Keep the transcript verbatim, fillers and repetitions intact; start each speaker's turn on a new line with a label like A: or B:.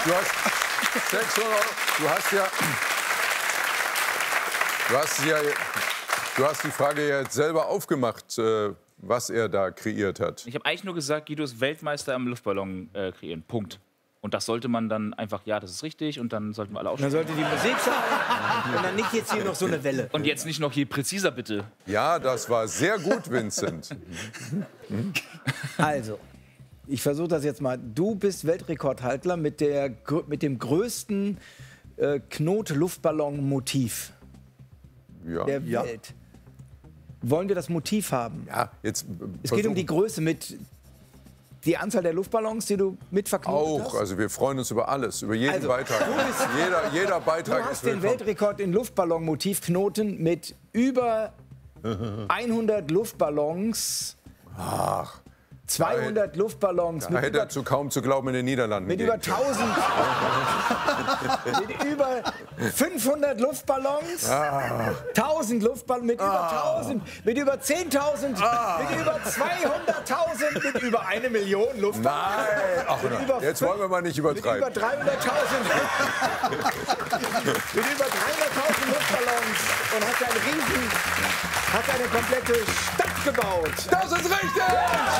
A: Du hast sechshundert Euro. Du hast ja... Du hast, ja, du hast die Frage ja jetzt selber aufgemacht, äh, was er da kreiert hat.
B: Ich habe eigentlich nur gesagt, Guido ist Weltmeister am Luftballon äh, kreieren. Punkt. Und das sollte man dann einfach, ja, das ist richtig. Und dann sollten wir alle auch.
C: Dann sollte die Musik sein. Und dann nicht jetzt hier noch so eine Welle.
B: Und jetzt nicht noch hier präziser, bitte.
A: Ja, das war sehr gut, Vincent.
C: Also, ich versuche das jetzt mal. Du bist Weltrekordhalter mit, der, mit dem größten äh, Knot-Luftballon-Motiv
A: Ja.
C: der
A: Ja.
C: Welt. Wollen wir das Motiv haben?
A: Ja, jetzt
C: Es geht um die Größe mit die Anzahl der Luftballons, die du mit verknotet
A: auch.
C: hast.
A: Also wir freuen uns über alles, über jeden
C: Also,
A: Beitrag.
C: du bist-
A: Jeder, jeder
C: Du
A: Beitrag ist
C: hast den
A: willkommen.
C: Weltrekord in Luftballon-Motivknoten mit über hundert Luftballons.
A: Ach,
C: zweihundert Luftballons.
A: da
C: Mit
A: hätte
C: über,
A: er zu kaum zu glauben in den Niederlanden.
C: mit
A: gehen
C: über
A: können.
C: tausend. mit über fünfhundert Luftballons. tausend Luftballons. Mit über tausend. Mit über zehntausend. Mit über zweihunderttausend. Mit über eine Million Luftballons.
A: Nein, ach,
C: Mit
A: na,
C: über
A: jetzt
C: fünf-
A: wollen wir mal nicht
C: Mit über
A: übertreiben.
C: dreihunderttausend. mit über dreihunderttausend Luftballons. Und hat einen riesen, hat eine komplette Stadt gebaut.
A: Das ist richtig!